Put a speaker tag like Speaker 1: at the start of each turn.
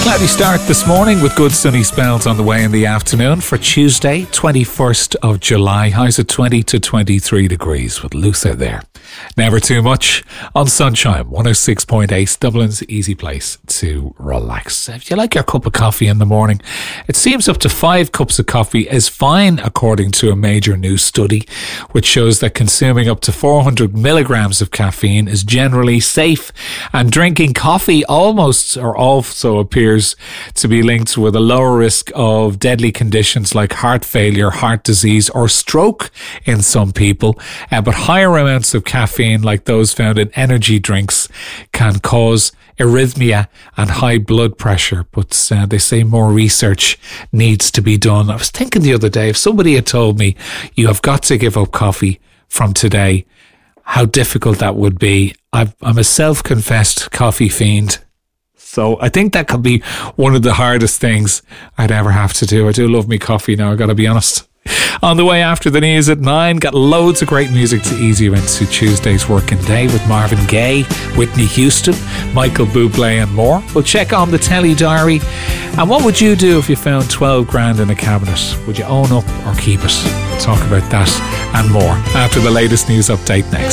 Speaker 1: Cloudy start this morning with good sunny spells on the way in the afternoon for Tuesday, 21st of July. Highs at 20 to 23 degrees with Luther there. Never too much on Sunshine 106.8, Dublin's easy place to relax. If you like your cup of coffee in the morning, it seems up to 5 cups of coffee is fine, according to a major new study, which shows that consuming up to 400 milligrams of caffeine is generally safe, and drinking coffee also appears to be linked with a lower risk of deadly conditions like heart failure, heart disease or stroke in some people. But higher amounts of caffeine, like those found in energy drinks, can cause arrhythmia and high blood pressure. But they say more research needs to be done. I was thinking the other day, if somebody had told me you have got to give up coffee from today, how difficult that would be. I'm a self-confessed coffee fiend. So I think that could be one of the hardest things I'd ever have to do. I do love me coffee now, I gotta be honest. On the way after the news at 9, got loads of great music to ease you into Tuesday's working day with Marvin Gaye, Whitney Houston, Michael Bublé and more. We'll check on the telly diary. And what would you do if you found 12 grand in a cabinet? Would you own up or keep it? We'll talk about that and more after the latest news update next.